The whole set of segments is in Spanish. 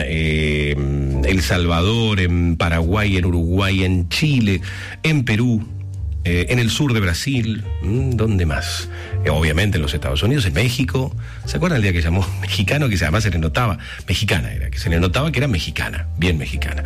El Salvador, en Paraguay, en Uruguay, en Chile, en Perú, en el sur de Brasil, ¿dónde más? Obviamente en los Estados Unidos, en México. ¿Se acuerdan el día que llamó mexicano? Que además se le notaba, mexicana era, que se le notaba que era mexicana, bien mexicana.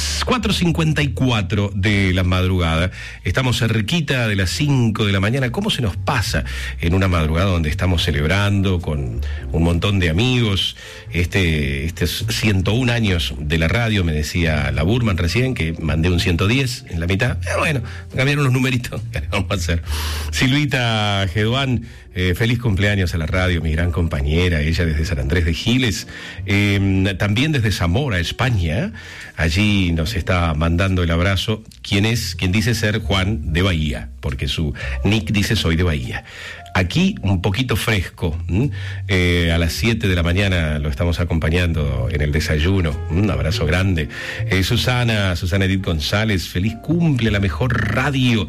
4:54 de la madrugada, estamos cerquita de las 5 de la mañana. ¿Cómo se nos pasa en una madrugada donde estamos celebrando con un montón de amigos estos 101 años de la radio? Me decía la Burman recién que mandé un 110 en la mitad. Bueno, cambiaron los numeritos. ¿Qué vamos a hacer? Silvita Geduán, feliz cumpleaños a la radio, mi gran compañera, ella desde San Andrés de Giles, también desde Zamora, España. Allí nos está mandando el abrazo. Quien dice ser Juan de Bahía, porque su nick dice soy de Bahía. Aquí un poquito fresco, a las 7 de la mañana lo estamos acompañando en el desayuno. Un abrazo grande. Susana Edith González, feliz cumple, la mejor radio.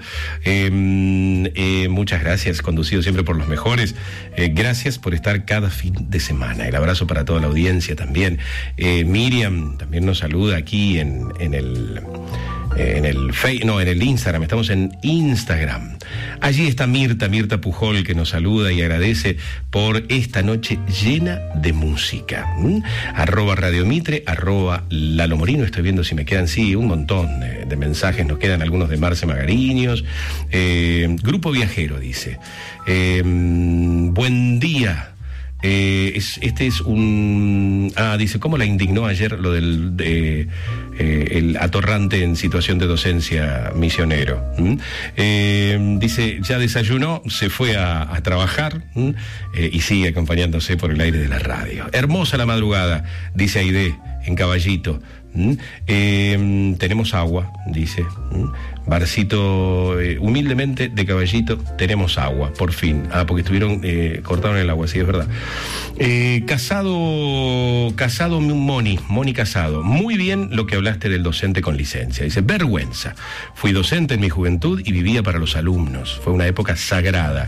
Muchas gracias, conducido siempre por los mejores. Gracias por estar cada fin de semana. El abrazo para toda la audiencia también. Miriam también nos saluda aquí en el Instagram, estamos en Instagram. Allí está Mirta Pujol, que nos saluda y agradece por esta noche llena de música. @Radio Mitre, @Lalo Morino. Estoy viendo si me quedan, sí, un montón de mensajes. Nos quedan algunos de Marce Magariños. Grupo Viajero dice, buen día. Este es un... dice, ¿cómo la indignó ayer lo del el atorrante en situación de docencia misionero? Dice, ya desayunó, se fue a trabajar y sigue acompañándose por el aire de la radio. Hermosa la madrugada, dice Aide, en Caballito. Tenemos agua, dice. Barcito, humildemente de Caballito, tenemos agua, por fin. Porque cortaron el agua, sí, es verdad. Casado Moni Casado. Muy bien lo que hablaste del docente con licencia. Dice, vergüenza. Fui docente en mi juventud y vivía para los alumnos. Fue una época sagrada.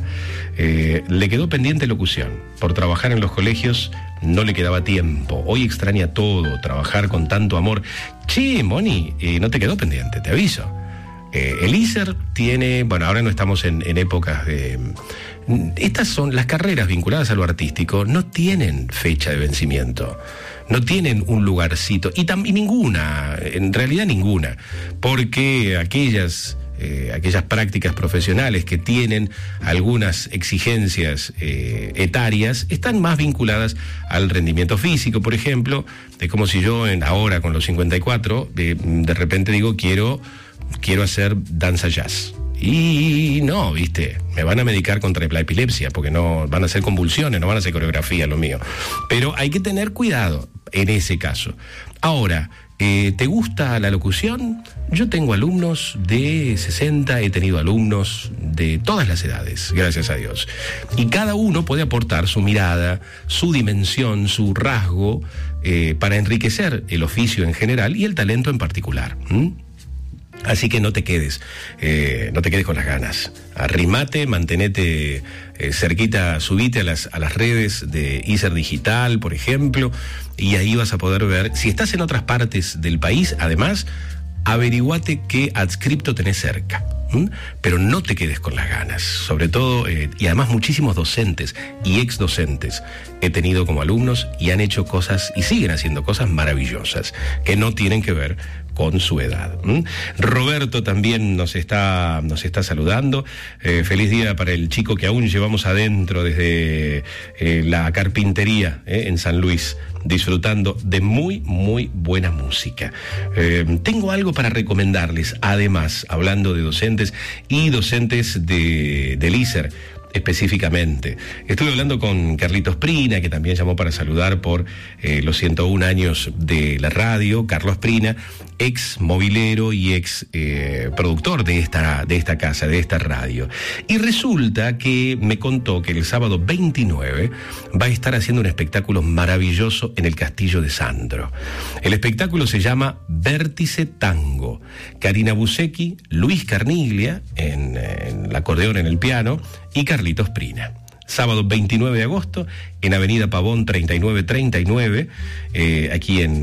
Le quedó pendiente locución. Por trabajar en los colegios no le quedaba tiempo. Hoy extraña todo, trabajar con tanto amor. Che, Moni, no te quedó pendiente, te aviso. El ISER tiene, bueno, ahora no estamos en épocas de... Estas son las carreras vinculadas a lo artístico, no tienen fecha de vencimiento, no tienen un lugarcito, y ninguna, en realidad ninguna, porque aquellas prácticas profesionales que tienen algunas exigencias etarias están más vinculadas al rendimiento físico, por ejemplo. Es como si yo ahora con los 54 de repente digo quiero hacer danza jazz. Y no, viste, me van a medicar contra la epilepsia porque no van a hacer convulsiones, no van a hacer coreografía, lo mío. Pero hay que tener cuidado en ese caso. Ahora, ¿te gusta la locución? Yo tengo alumnos de 60, he tenido alumnos de todas las edades, gracias a Dios. Y cada uno puede aportar su mirada, su dimensión, su rasgo, para enriquecer el oficio en general y el talento en particular. Así que no te quedes con las ganas. Arrimate, mantenete cerquita, subite a las redes de ISER Digital, por ejemplo, y ahí vas a poder ver. Si estás en otras partes del país, además, averiguate qué adscripto tenés cerca. Pero no te quedes con las ganas, sobre todo, y además muchísimos docentes y exdocentes he tenido como alumnos y han hecho cosas y siguen haciendo cosas maravillosas que no tienen que ver con su edad. Roberto también nos está saludando. Feliz día para el chico que aún llevamos adentro desde la carpintería en San Luis, disfrutando de muy, muy buena música. Tengo algo para recomendarles, además, hablando de docentes y docentes del ISER específicamente. Estuve hablando con Carlitos Prina, que también llamó para saludar por los 101 años de la radio. Carlos Prina, ex movilero y ex productor de esta casa, de esta radio. Y resulta que me contó que el sábado 29 va a estar haciendo un espectáculo maravilloso en el Castillo de Sandro. El espectáculo se llama Vértice Tango. Karina Busecki, Luis Carniglia en el acordeón, en el piano, y Carlitos Prina. Sábado 29 de agosto, en Avenida Pavón 3939, aquí en